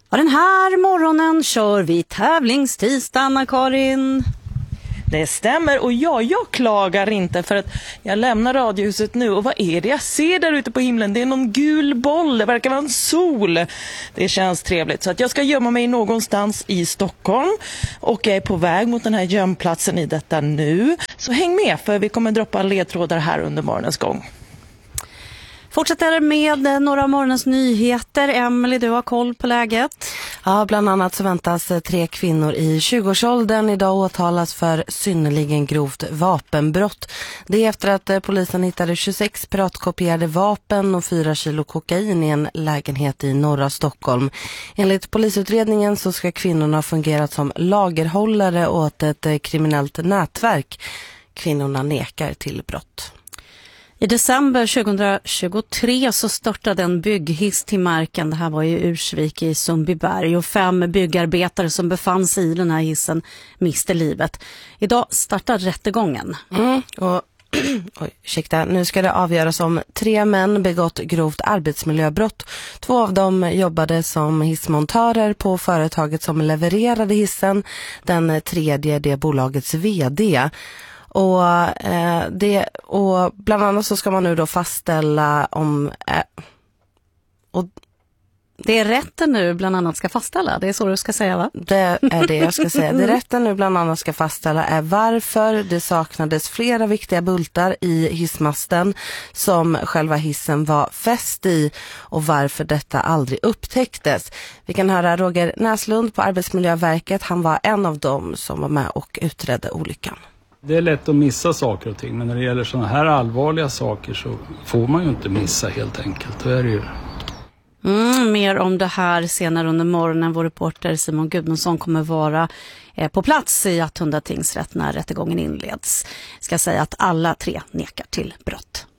Ja, den här morgonen kör vi tävlingstisdag, Anna-Karin. Det stämmer, och jag klagar inte, för att jag lämnar radiohuset nu, och vad är det jag ser där ute på himlen? Det är någon gul boll, det verkar vara en sol. Det känns trevligt, så att jag ska gömma mig någonstans i Stockholm, och jag är på väg mot den här gömplatsen i detta nu. Så häng med, för vi kommer droppa ledtrådar här under morgonens gång. Fortsätter med några av morgonens nyheter. Emily, du har koll på läget. Ja, bland annat så väntas 3 kvinnor i 20-årsåldern idag åtalas för synnerligen grovt vapenbrott. Det är efter att polisen hittade 26 piratkopierade vapen och 4 kilo kokain i en lägenhet i norra Stockholm. Enligt polisutredningen så ska kvinnorna ha fungerat som lagerhållare åt ett kriminellt nätverk. Kvinnorna nekar till brott. I december 2023 så startade en bygghiss till marken. Det här var i Ursvik i Sundbyberg, och 5 byggarbetare som befann sig i den här hissen miste livet. Idag startar rättegången. Nu ska det avgöras om 3 män begått grovt arbetsmiljöbrott. 2 av dem jobbade som hissmontörer på företaget som levererade hissen. Den tredje är det bolagets vd. Och bland annat så ska man nu då fastställa om det är rätten nu bland annat ska fastställa. Det är så du ska säga, va? Det är det jag ska säga. Det rätten nu bland annat ska fastställa är varför det saknades flera viktiga bultar i hissmasten som själva hissen var fäst i, och varför detta aldrig upptäcktes. Vi kan höra Roger Näslund på Arbetsmiljöverket. Han var en av dem som var med och utredde olyckan. Det är lätt att missa saker och ting, men när det gäller sådana här allvarliga saker så får man ju inte missa, helt enkelt. Det är det ju. Mer om det här senare under morgonen. Vår reporter Simon Gudmundsson kommer vara på plats i Attunda tingsrätt när rättegången inleds. Ska säga att alla 3 nekar till brott.